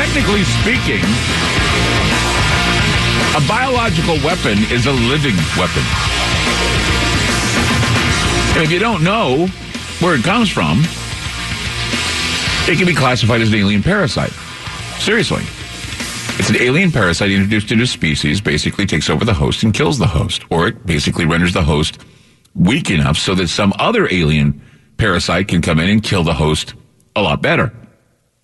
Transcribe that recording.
technically speaking, a biological weapon is a living weapon. And if you don't know where it comes from, it can be classified as an alien parasite. Seriously. It's an alien parasite introduced into a species, basically takes over the host and kills the host. Or it basically renders the host weak enough so that some other alien parasite can come in and kill the host a lot better.